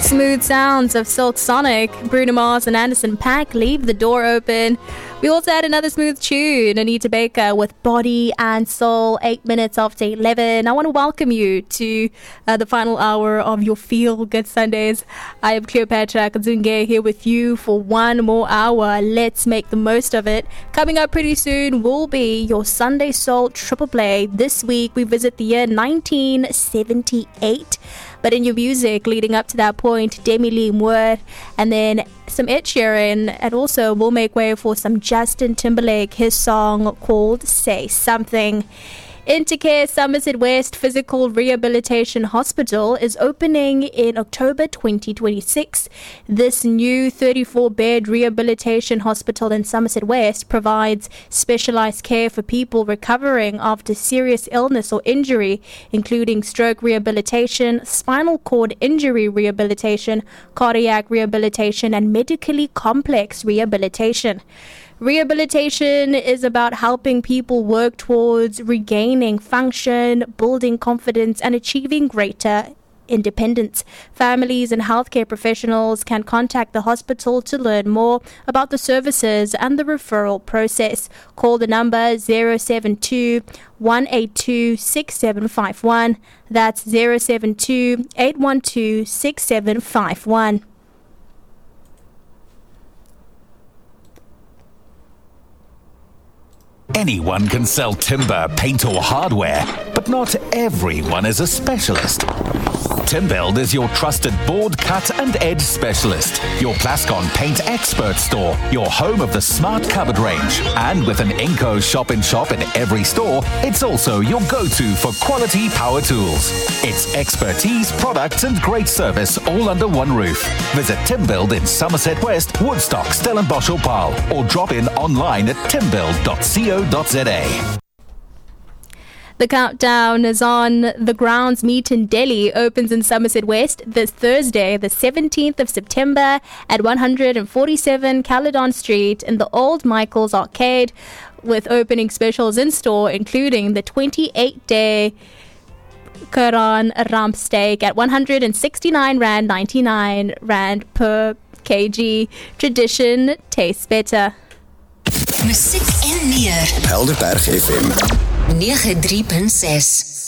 Smooth sounds of Silk Sonic, Bruno Mars and Anderson .Paak, Leave the Door Open. We also had another smooth tune, Anita Baker with Body and Soul, 8 minutes after 11. I want to welcome you to the final hour of your Feel Good Sundays. I am Cleopatra Kazunge here with you for one more hour. Let's make the most of it. Coming up pretty soon will be your Sunday Soul Triple Play. This week we visit the year 1978. But in your music leading up to that point, Demi Lee Moore, and then some Ed Sheeran, and also we'll make way for some Justin Timberlake, his song called Say Something. Intercare Somerset West Physical Rehabilitation Hospital is opening in October 2026. This new 34-bed rehabilitation hospital in Somerset West provides specialized care for people recovering after serious illness or injury, including stroke rehabilitation, spinal cord injury rehabilitation, cardiac rehabilitation, and medically complex rehabilitation. Rehabilitation is about helping people work towards regaining function, building confidence, and achieving greater independence. Families and healthcare professionals can contact the hospital to learn more about the services and the referral process. Call the number 072 182 6751. That's 072 812 6751. Anyone can sell timber, paint or hardware, but not everyone is a specialist. Timbuild is your trusted board, cut and edge specialist, your Plascon paint expert store, your home of the smart cupboard range. And with an Inco shop-in-shop in every store, it's also your go-to for quality power tools. It's expertise, products and great service all under one roof. Visit Timbuild in Somerset West, Woodstock, Stellenbosch or Paarl, or drop in online at timbuild.co.za. The countdown is on. The Grounds Meet in Delhi opens in Somerset West this Thursday, the 17th of September at 147 Caledon Street in the Old Michael's Arcade, with opening specials in store, including the 28-day Quran rump steak at 169 Rand, 99 Rand per kg. Tradition tastes better. Musiek en meer. Helderberg FM 93.6